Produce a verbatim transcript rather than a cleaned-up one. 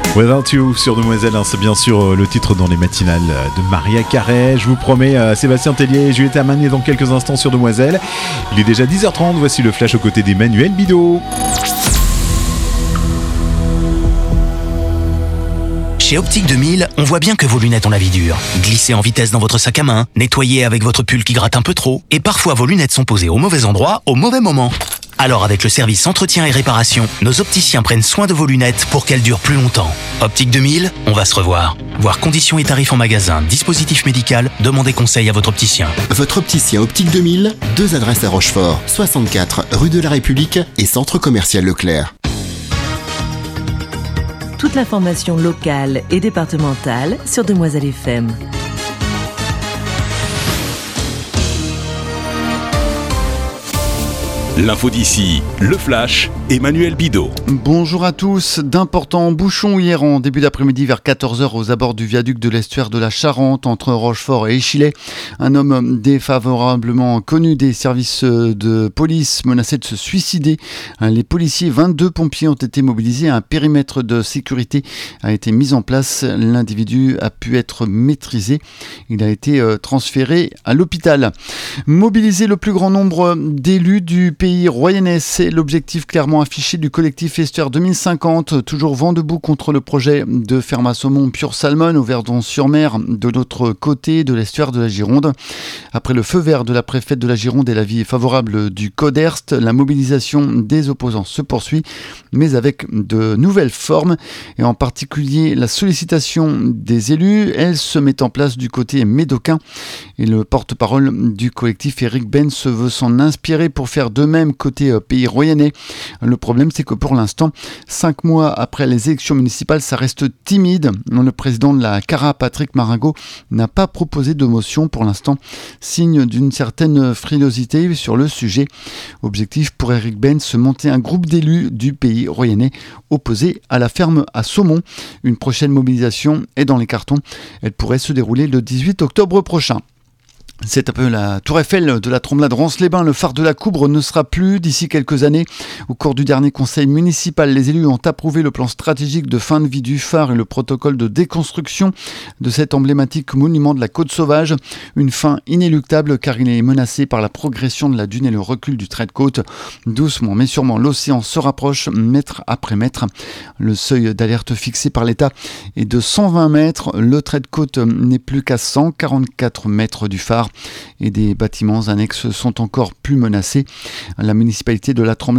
Without You sur Demoiselle, hein, c'est bien sûr euh, le titre dans les matinales de Maria Carré. Je vous promets, euh, Sébastien Tellier et Juliette Armanet dans quelques instants sur Demoiselle. Il est déjà dix heures trente, voici le flash aux côtés d'Emmanuel Bidot. Chez Optique deux mille, on voit bien que vos lunettes ont la vie dure. Glissez en vitesse dans votre sac à main, nettoyez avec votre pull qui gratte un peu trop, et parfois vos lunettes sont posées au mauvais endroit, au mauvais moment. Alors avec le service entretien et réparation, nos opticiens prennent soin de vos lunettes pour qu'elles durent plus longtemps. Optique deux mille, on va se revoir. Voir conditions et tarifs en magasin, dispositif médical, demandez conseil à votre opticien. Votre opticien Optique deux mille, deux adresses à Rochefort, soixante-quatre rue de la République et centre commercial Leclerc. Toute l'information locale et départementale sur Demoiselle F M. L'info d'ici, le flash, Emmanuel Bidot. Bonjour à tous. D'importants bouchons hier en début d'après-midi vers quatorze heures aux abords du viaduc de l'estuaire de la Charente entre Rochefort et Échillais. Un homme défavorablement connu des services de police menaçait de se suicider. Les policiers, vingt-deux pompiers ont été mobilisés. Un périmètre de sécurité a été mis en place. L'individu a pu être maîtrisé. Il a été transféré à l'hôpital. Mobiliser le plus grand nombre d'élus du pays royennais, c'est l'objectif clairement affiché du collectif Estuaire deux mille cinquante, toujours vent debout contre le projet de ferme à saumon Pure Salmon au Verdon-sur-Mer, de l'autre côté de l'estuaire de la Gironde. Après le feu vert de la préfète de la Gironde et l'avis favorable du Coderst, la mobilisation des opposants se poursuit, mais avec de nouvelles formes, et en particulier la sollicitation des élus. Elle se met en place du côté médocain, et le porte-parole du collectif Eric Ben se veut s'en inspirer pour faire de même côté pays royennais. Le problème, c'est que pour l'instant, cinq mois après les élections municipales, ça reste timide. Le président de la C A R A, Patrick Maringo, n'a pas proposé de motion pour l'instant, signe d'une certaine frilosité sur le sujet. Objectif pour Eric Ben, se monter un groupe d'élus du pays royennais opposés à la ferme à saumon. Une prochaine mobilisation est dans les cartons. Elle pourrait se dérouler le dix-huit octobre prochain. C'est un peu la tour Eiffel de la Tromblade Rance-les-Bains. Le phare de la Coubre ne sera plus d'ici quelques années. Au cours du dernier conseil municipal, les élus ont approuvé le plan stratégique de fin de vie du phare et le protocole de déconstruction de cet emblématique monument de la côte sauvage. Une fin inéluctable car il est menacé par la progression de la dune et le recul du trait de côte. Doucement mais sûrement, l'océan se rapproche mètre après mètre. Le seuil d'alerte fixé par l'État est de cent vingt mètres. Le trait de côte n'est plus qu'à cent quarante-quatre mètres du phare. Et des bâtiments annexes sont encore plus menacés. La municipalité de la Tremblade